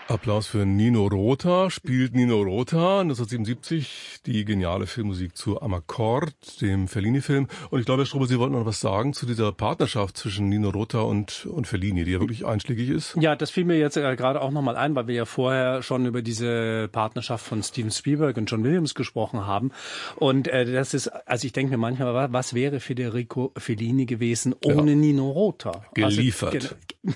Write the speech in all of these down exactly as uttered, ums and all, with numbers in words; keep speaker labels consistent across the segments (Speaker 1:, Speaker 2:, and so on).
Speaker 1: Applaus für Nino Rota. Spielt Nino Rota neunzehnhundertsiebenundsiebzig die geniale Filmmusik zu Amarcord, dem Fellini-Film. Und ich glaube, Herr Strobel, Sie wollten noch was sagen zu dieser Partnerschaft zwischen Nino Rota und, und Fellini, die ja wirklich einschlägig ist.
Speaker 2: Ja, das fiel mir jetzt äh, gerade auch nochmal ein, weil wir ja vorher schon über diese Partnerschaft von Steven Spielberg und John Williams gesprochen haben. Und äh, das ist, also ich denke mir manchmal, was wäre Federico Fellini gewesen ohne ja. Nino Rota?
Speaker 1: Geliefert.
Speaker 2: Also,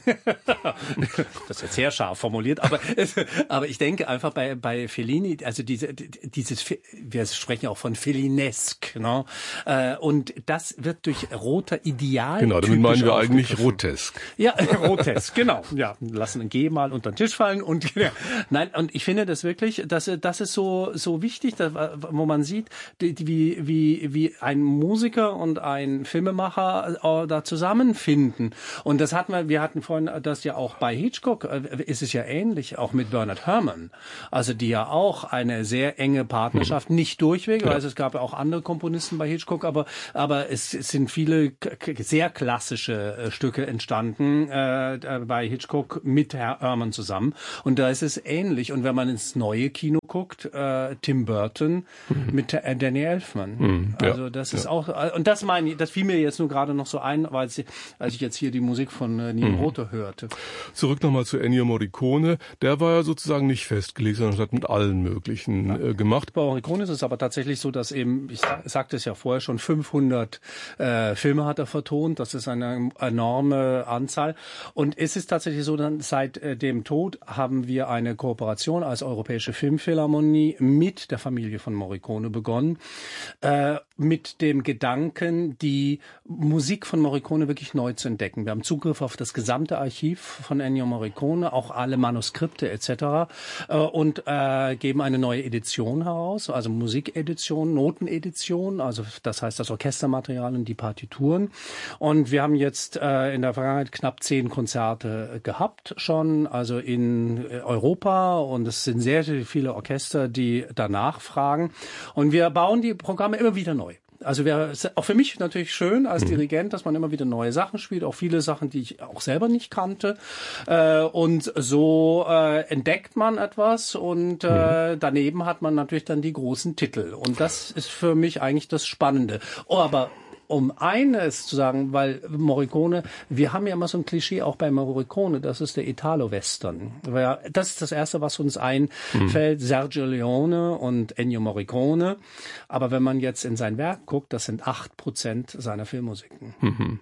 Speaker 2: das ist jetzt sehr scharf formuliert, aber aber ich denke einfach bei bei Fellini, also diese dieses wir sprechen auch von Fellinesque, ne? Und das wird durch Rota ideal.
Speaker 1: Genau, damit meinen wir eigentlich Rotesk.
Speaker 2: Ja, Rotesk, genau. Ja, lassen ein G mal unter den Tisch fallen und ja. Nein, und ich finde das wirklich, dass das ist so so wichtig, dass, wo man sieht, wie wie wie ein Musiker und ein Filmemacher da zusammenfinden. Und das hatten wir, wir hatten vorhin das ja auch bei Hitchcock, ist es ja ähnlich, auch mit Bernard Herrmann. Also die ja auch eine sehr enge Partnerschaft, mhm. nicht durchweg, ja. also es gab ja auch andere Komponisten bei Hitchcock, aber aber es, es sind viele k- sehr klassische äh, Stücke entstanden äh, bei Hitchcock mit Herr Herrmann zusammen. Und da ist es ähnlich. Und wenn man ins neue Kino guckt, äh, Tim Burton mhm. mit äh, Danny Elfman. Mhm. Ja. Also das ist ja. auch, und das meine ich, das fiel mir jetzt nur gerade noch so ein, weil ich, als ich jetzt hier die Musik von äh, Nino mhm. Rota hörte.
Speaker 1: Zurück nochmal zu Ennio Morricone. Der war ja sozusagen nicht festgelegt, sondern hat mit allen möglichen ja. äh, gemacht.
Speaker 2: Bei Morricone ist es aber tatsächlich so, dass eben, ich sagte es ja vorher schon, fünfhundert äh, Filme hat er vertont. Das ist eine enorme Anzahl. Und es ist tatsächlich so, dann seit äh, dem Tod haben wir eine Kooperation als Europäische Filmphilharmonie mit der Familie von Morricone begonnen. Äh, mit dem Gedanken, die Musik von Morricone wirklich neu zu entdecken. Wir haben Zugriff auf das gesamte Archiv von Ennio Morricone, auch alle Manuskripte et cetera äh, und äh, geben eine neue Edition heraus, also Musikedition, Notenedition, also das heißt das Orchestermaterial und die Partituren. Und wir haben jetzt äh, in der Vergangenheit knapp zehn Konzerte gehabt schon, also in Europa, und es sind sehr, sehr viele Orchester, die danach fragen. Und wir bauen die Programme immer wieder neu. Also wäre auch für mich natürlich schön als Dirigent, dass man immer wieder neue Sachen spielt, auch viele Sachen, die ich auch selber nicht kannte. Äh, und so äh, entdeckt man etwas und äh, daneben hat man natürlich dann die großen Titel. Und das ist für mich eigentlich das Spannende. Oh, aber um eines zu sagen, weil Morricone, wir haben ja immer so ein Klischee auch bei Morricone, das ist der Italo-Western. Das ist das Erste, was uns einfällt, mhm. Sergio Leone und Ennio Morricone. Aber wenn man jetzt in sein Werk guckt, das sind acht Prozent seiner Filmmusiken.
Speaker 1: Mhm.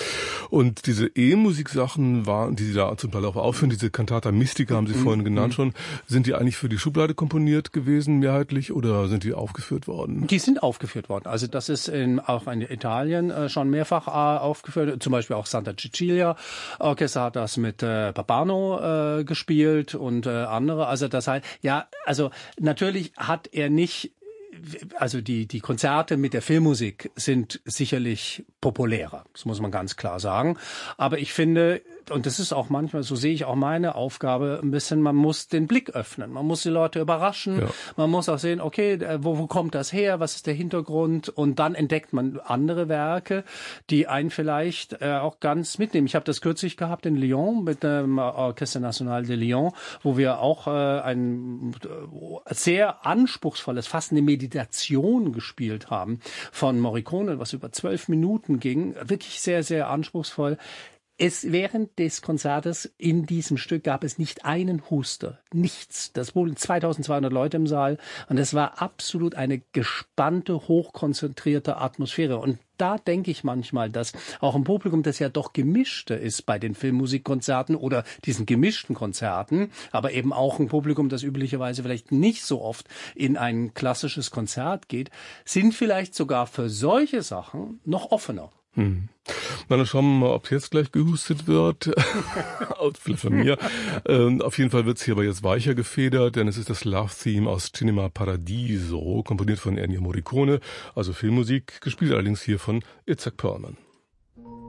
Speaker 1: Und diese E-Musik-Sachen waren, die Sie da zum Teil auch aufführen, diese Cantata Mystica haben Sie mhm. vorhin genannt mhm. schon, sind die eigentlich für die Schublade komponiert gewesen mehrheitlich oder sind die aufgeführt worden?
Speaker 2: Die sind aufgeführt worden. Also das ist in, auch in Italien äh, schon mehrfach äh, aufgeführt. Zum Beispiel auch Santa Cecilia Orchester hat das mit äh, Papano äh, gespielt und äh, andere. Also das heißt, ja, also natürlich hat er nicht, also die die Konzerte mit der Filmmusik sind sicherlich populärer, das muss man ganz klar sagen. Aber ich finde, und das ist auch manchmal, so sehe ich auch meine Aufgabe ein bisschen, man muss den Blick öffnen, man muss die Leute überraschen, ja. man muss auch sehen, okay, wo, wo kommt das her, was ist der Hintergrund, und dann entdeckt man andere Werke, die einen vielleicht äh, auch ganz mitnehmen. Ich habe das kürzlich gehabt in Lyon mit dem Orchestre National de Lyon, wo wir auch äh, ein äh, sehr anspruchsvolles, fast eine Meditation gespielt haben von Morricone, was über zwölf Minuten ging, wirklich sehr, sehr anspruchsvoll. Es während des Konzertes in diesem Stück gab es nicht einen Huster, nichts. Das wurden zweitausendzweihundert Leute im Saal und es war absolut eine gespannte, hochkonzentrierte Atmosphäre. Und da denke ich manchmal, dass auch ein Publikum, das ja doch gemischter ist bei den Filmmusikkonzerten oder diesen gemischten Konzerten, aber eben auch ein Publikum, das üblicherweise vielleicht nicht so oft in ein klassisches Konzert geht, sind vielleicht sogar für solche Sachen noch offener.
Speaker 1: Hm. Na, dann schauen wir mal, ob jetzt gleich gehustet wird. Vielleicht von mir. Ähm, auf jeden Fall wird es hier aber jetzt weicher gefedert, denn es ist das Love-Theme aus Cinema Paradiso, komponiert von Ennio Morricone, also Filmmusik, gespielt allerdings hier von Itzhak Perlman.